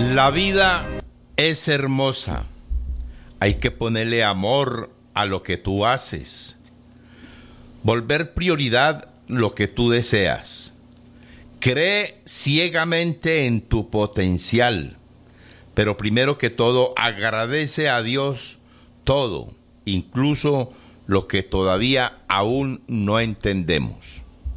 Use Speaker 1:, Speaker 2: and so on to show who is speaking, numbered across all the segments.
Speaker 1: La vida es hermosa. Hay que ponerle amor a lo que tú haces. Volver prioridad lo que tú deseas. Cree ciegamente en tu potencial. Pero primero que todo, agradece a Dios todo, incluso lo que todavía aún no entendemos.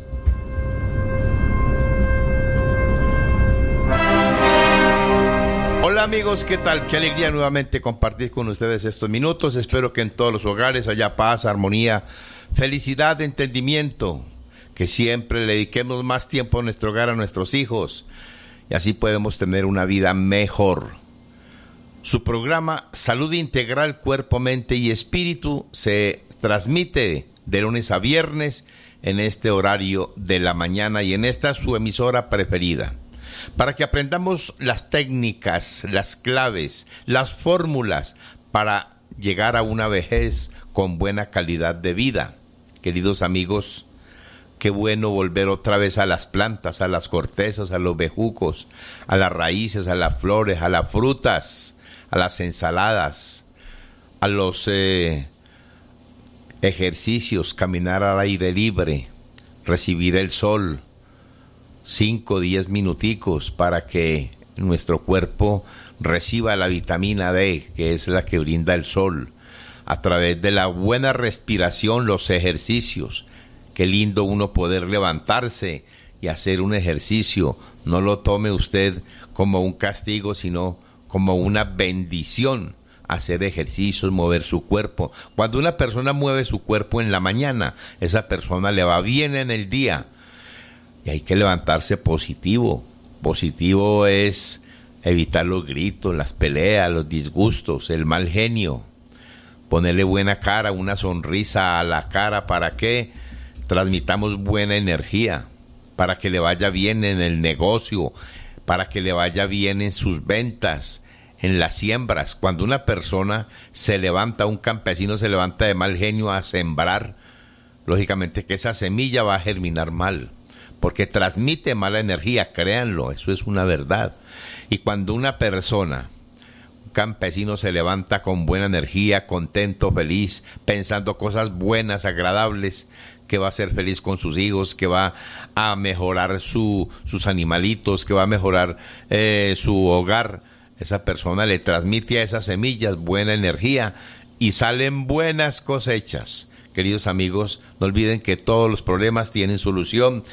Speaker 1: Hola amigos, ¿qué tal? Qué alegría nuevamente compartir con ustedes estos minutos. Espero que en todos los hogares haya paz, armonía, felicidad, entendimiento. Que siempre le dediquemos más tiempo a nuestro hogar, a nuestros hijos. Y así podemos tener una vida mejor. Su programa Salud Integral, Cuerpo, Mente y Espíritu se transmite de lunes a viernes en este horario de la mañana y en esta su emisora preferida. Para que aprendamos las técnicas, las claves, las fórmulas para llegar a una vejez con buena calidad de vida. Queridos amigos, qué bueno volver otra vez a las plantas, a las cortezas, a los bejucos, a las raíces, a las flores, a las frutas, a las ensaladas, a los ejercicios, caminar al aire libre, recibir el sol, 5 o 10 minuticos para que nuestro cuerpo reciba la vitamina D, que es la que brinda el sol, a través de la buena respiración, los ejercicios. Qué lindo uno poder levantarse y hacer un ejercicio. No lo tome usted como un castigo, sino como una bendición. Hacer ejercicios, mover su cuerpo. Cuando una persona mueve su cuerpo en la mañana, esa persona le va bien en el día. Y hay que levantarse positivo. Positivo es evitar los gritos, las peleas, los disgustos, el mal genio. Ponerle buena cara, una sonrisa a la cara para que transmitamos buena energía, para que le vaya bien en el negocio, para que le vaya bien en sus ventas, en las siembras. Cuando una persona se levanta, un campesino se levanta de mal genio a sembrar, lógicamente que esa semilla va a germinar mal, porque transmite mala energía, créanlo, eso es una verdad. Y cuando una persona, un campesino, se levanta con buena energía, contento, feliz, pensando cosas buenas, agradables, que va a ser feliz con sus hijos, que va a mejorar sus animalitos, que va a mejorar su hogar, esa persona le transmite a esas semillas buena energía y salen buenas cosechas. Queridos amigos, no olviden que todos los problemas tienen solución,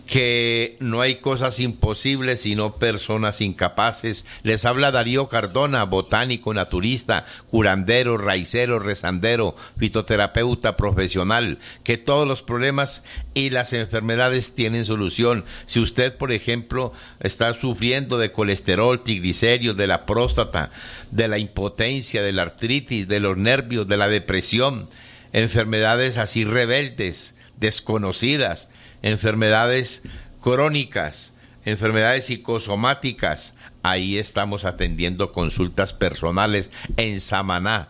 Speaker 1: que no hay cosas imposibles sino personas incapaces. Les habla Darío Cardona, botánico, naturista, curandero, raicero, rezandero, fitoterapeuta profesional, que todos los problemas y las enfermedades tienen solución. Si usted, por ejemplo, está sufriendo de colesterol, triglicéridos, de la próstata, de la impotencia, de la artritis, de los nervios, de la depresión, enfermedades así rebeldes, desconocidas, enfermedades crónicas, enfermedades psicosomáticas, ahí estamos atendiendo consultas personales en Samaná.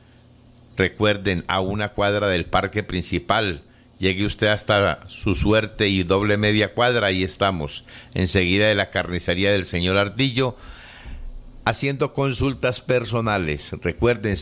Speaker 1: Recuerden, a una cuadra del parque principal. Llegue usted hasta Su Suerte y doble media cuadra, ahí estamos, enseguida de la carnicería del señor Ardillo, haciendo consultas personales. Recuerden,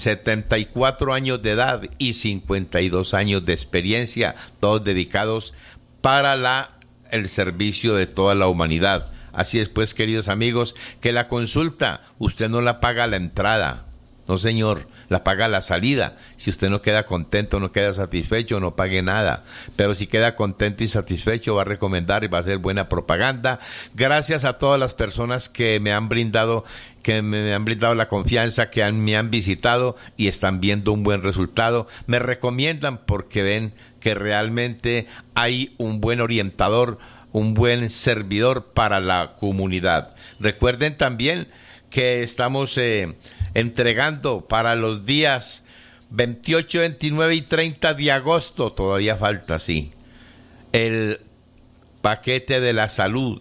Speaker 1: 74 años de edad y 52 años de experiencia, todos dedicados para el servicio de toda la humanidad. Así es pues, queridos amigos, que la consulta usted no la paga a la entrada, no señor, la paga a la salida. Si usted no queda contento, no queda satisfecho, no pague nada, pero si queda contento y satisfecho, va a recomendar y va a hacer buena propaganda. Gracias a todas las personas que me han brindado la confianza, que me han visitado y están viendo un buen resultado. Me recomiendan porque ven que realmente hay un buen orientador, un buen servidor para la comunidad. Recuerden también que estamos entregando para los días 28, 29 y 30 de agosto, todavía falta, sí, el paquete de la salud.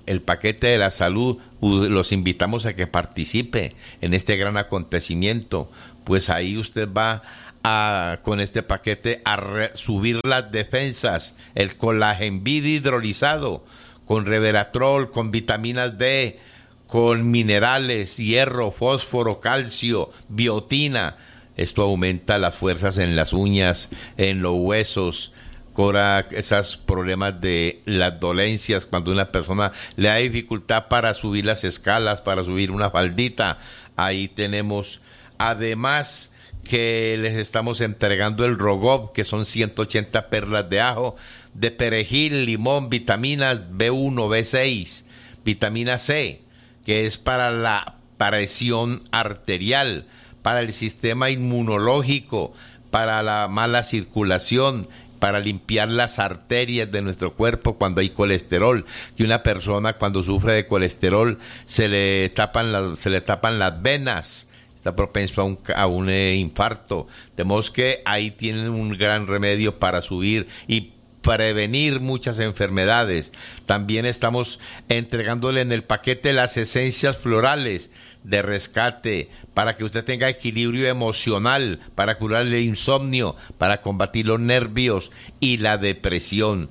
Speaker 1: Los invitamos a que participe en este gran acontecimiento, pues ahí usted va con este paquete a subir las defensas, el colágeno hidrolizado, con Reveratrol, con vitaminas D, con minerales, hierro, fósforo, calcio, biotina. Esto aumenta las fuerzas en las uñas, en los huesos, cura esos problemas de las dolencias cuando una persona le da dificultad para subir las escalas, para subir una faldita. Ahí tenemos, además, que les estamos entregando el Rogob, que son 180 perlas de ajo, de perejil, limón, vitaminas B1, B6, vitamina C, que es para la presión arterial, para el sistema inmunológico, para la mala circulación, para limpiar las arterias de nuestro cuerpo cuando hay colesterol, que una persona cuando sufre de colesterol se le tapan las venas, está propenso a un infarto. De modo que ahí tienen un gran remedio para subir y prevenir muchas enfermedades. También estamos entregándole en el paquete las esencias florales de rescate para que usted tenga equilibrio emocional, para curar el insomnio, para combatir los nervios y la depresión.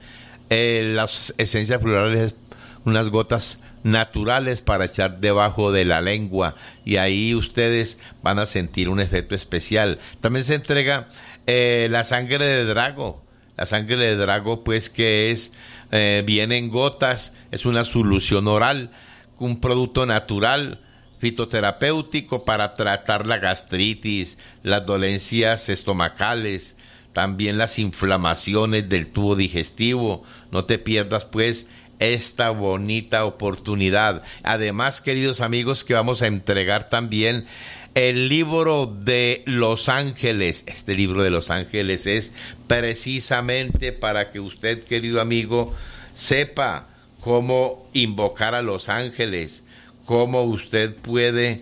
Speaker 1: Las esencias florales, unas gotas naturales para echar debajo de la lengua, y ahí ustedes van a sentir un efecto especial. También se entrega la sangre de drago. La sangre de drago, pues, que es viene en gotas, es una solución oral, un producto natural, fitoterapéutico para tratar la gastritis, las dolencias estomacales, también las inflamaciones del tubo digestivo. No te pierdas, pues, esta bonita oportunidad. Además, queridos amigos, que vamos a entregar también el libro de los ángeles. Este libro de los ángeles es precisamente para que usted, querido amigo, sepa cómo invocar a los ángeles, cómo usted puede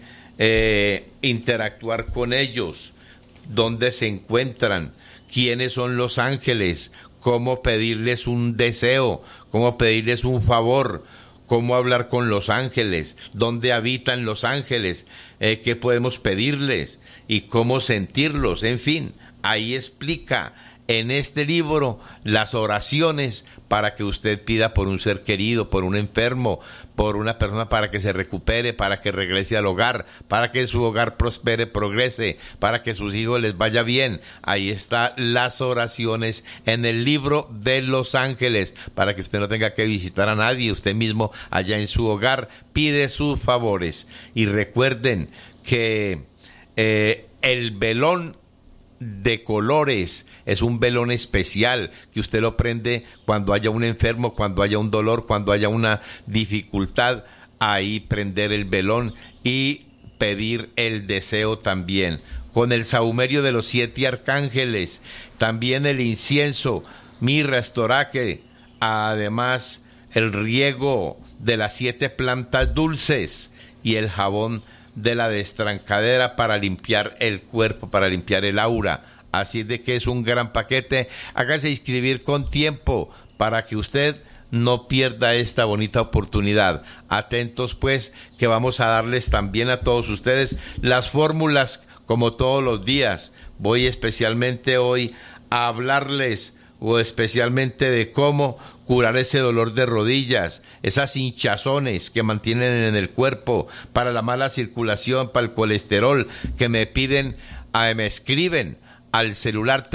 Speaker 1: interactuar con ellos, dónde se encuentran, quiénes son los ángeles, cómo pedirles un deseo, cómo pedirles un favor, cómo hablar con los ángeles, dónde habitan los ángeles, qué podemos pedirles y cómo sentirlos. En fin, ahí explica en este libro las oraciones para que usted pida por un ser querido, por un enfermo, por una persona para que se recupere, para que regrese al hogar, para que su hogar prospere, progrese, para que sus hijos les vaya bien. Ahí están las oraciones en el libro de los ángeles, para que usted no tenga que visitar a nadie, usted mismo allá en su hogar pide sus favores. Y recuerden que el velón de colores es un velón especial que usted lo prende cuando haya un enfermo, cuando haya un dolor, cuando haya una dificultad. Ahí prender el velón y pedir el deseo también. Con el sahumerio de los 7 arcángeles, también el incienso, mirra, estoraque, además el riego de las 7 plantas dulces y el jabón de la destrancadera para limpiar el cuerpo, para limpiar el aura. Así de que es un gran paquete. Hágase inscribir con tiempo para que usted no pierda esta bonita oportunidad. Atentos, pues, que vamos a darles también a todos ustedes las fórmulas como todos los días. Voy especialmente hoy a hablarles o especialmente de cómo curar ese dolor de rodillas, esas hinchazones que mantienen en el cuerpo, para la mala circulación, para el colesterol, que me escriben al celular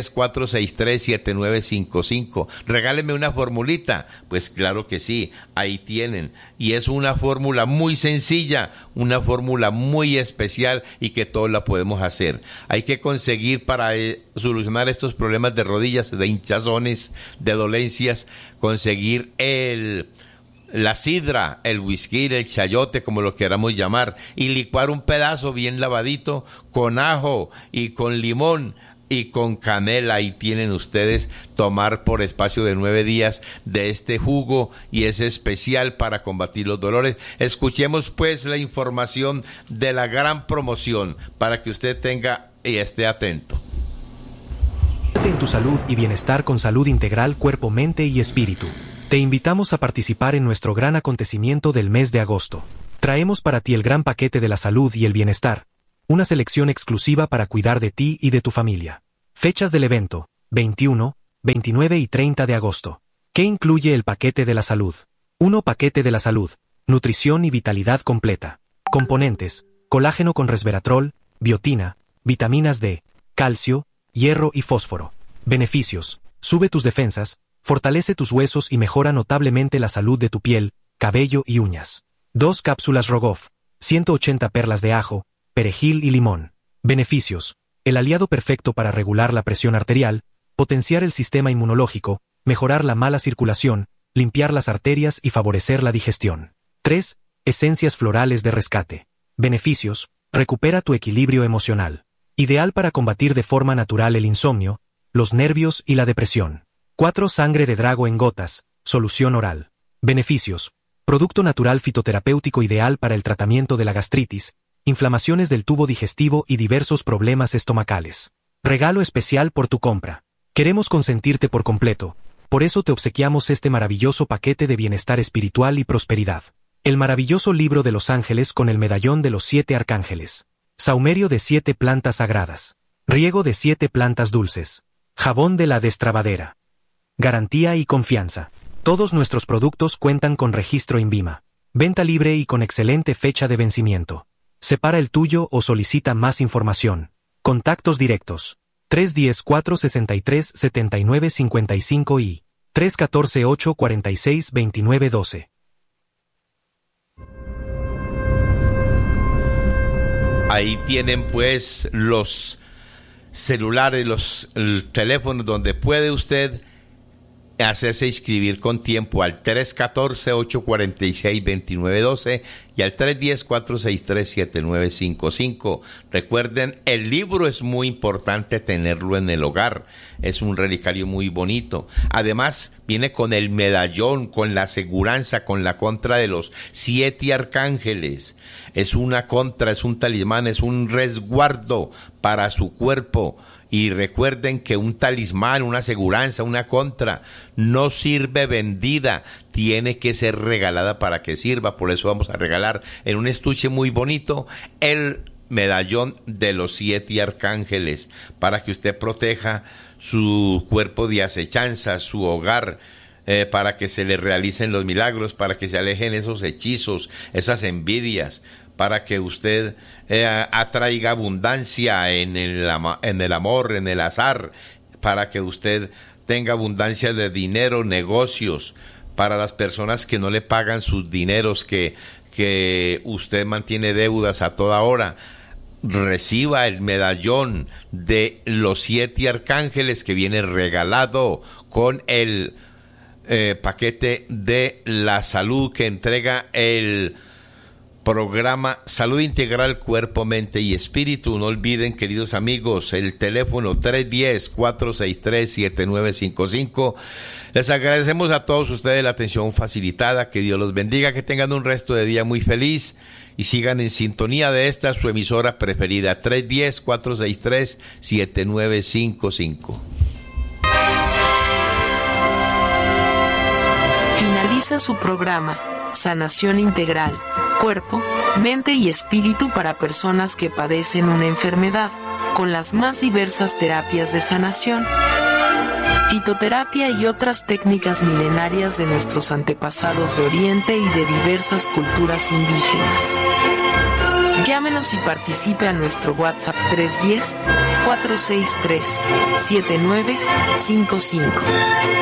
Speaker 1: 310-463-7955. Regálenme una formulita. Pues claro que sí, ahí tienen. Y es una fórmula muy sencilla, una fórmula muy especial y que todos la podemos hacer. Hay que conseguir para solucionar estos problemas de rodillas, de hinchazones, de dolencias, conseguir la sidra, el whisky, el chayote, como lo queramos llamar, y licuar un pedazo bien lavadito con ajo y con limón y con canela. Y tienen ustedes tomar por espacio de 9 días de este jugo, y es especial para combatir los dolores. Escuchemos pues la información de la gran promoción para que usted tenga y esté atento.
Speaker 2: En tu salud y bienestar con Salud Integral Cuerpo, Mente y Espíritu. Te invitamos a participar en nuestro gran acontecimiento del mes de agosto. Traemos para ti el gran paquete de la salud y el bienestar, una selección exclusiva para cuidar de ti y de tu familia. Fechas del evento: 21, 29 y 30 de agosto. ¿Qué incluye el paquete de la salud? 1. Paquete de la salud. nutrición y vitalidad completa. Componentes: colágeno con resveratrol, biotina, vitaminas D, calcio, hierro y fósforo. Beneficios: sube tus defensas, fortalece tus huesos y mejora notablemente la salud de tu piel, cabello y uñas. 2 cápsulas Rogoff, 180 perlas de ajo, perejil y limón. Beneficios: el aliado perfecto para regular la presión arterial, potenciar el sistema inmunológico, mejorar la mala circulación, limpiar las arterias y favorecer la digestión. 3. Esencias florales de rescate. Beneficios: recupera tu equilibrio emocional. Ideal para combatir de forma natural el insomnio, los nervios y la depresión. 4. Sangre de drago en gotas, solución oral. Beneficios: producto natural fitoterapéutico ideal para el tratamiento de la gastritis, inflamaciones del tubo digestivo y diversos problemas estomacales. Regalo especial por tu compra. Queremos consentirte por completo, por eso te obsequiamos este maravilloso paquete de bienestar espiritual y prosperidad. El maravilloso libro de los ángeles con el medallón de los 7 arcángeles. Saumerio de 7 plantas sagradas. Riego de 7 plantas dulces. Jabón de la destrabadera. Garantía y confianza. Todos nuestros productos cuentan con registro INVIMA. Venta libre y con excelente fecha de vencimiento. Separa el tuyo o solicita más información. Contactos directos: 310-463-7955 y 314-846-2912.
Speaker 1: Ahí tienen pues los celulares, el teléfono donde puede usted hacerse inscribir con tiempo al 314-846-2912 y al 310-463-7955. Recuerden, el libro es muy importante tenerlo en el hogar. Es un relicario muy bonito. Además, viene con el medallón, con la aseguranza, con la contra de los 7 arcángeles. Es una contra, es un talismán, es un resguardo para su cuerpo. Y recuerden que un talismán, una aseguranza, una contra, no sirve vendida, tiene que ser regalada para que sirva. Por eso vamos a regalar en un estuche muy bonito el medallón de los 7 arcángeles, para que usted proteja su cuerpo de acechanza, su hogar, para que se le realicen los milagros, para que se alejen esos hechizos, esas envidias, para que usted atraiga abundancia en el amor, en el azar, para que usted tenga abundancia de dinero, negocios, para las personas que no le pagan sus dineros, que usted mantiene deudas a toda hora. Reciba el medallón de los 7 arcángeles que viene regalado con el paquete de la salud que entrega el programa Salud Integral Cuerpo, Mente y Espíritu. No olviden, queridos amigos, el teléfono 310-463-7955. Les agradecemos a todos ustedes la atención facilitada. Que Dios los bendiga, que tengan un resto de día muy feliz y sigan en sintonía de esta su emisora preferida, 310-463-7955.
Speaker 3: Finaliza su programa Sanación Integral, Cuerpo, Mente y Espíritu para personas que padecen una enfermedad, con las más diversas terapias de sanación, fitoterapia y otras técnicas milenarias de nuestros antepasados de Oriente y de diversas culturas indígenas. Llámenos y participe a nuestro WhatsApp 310-463-7955.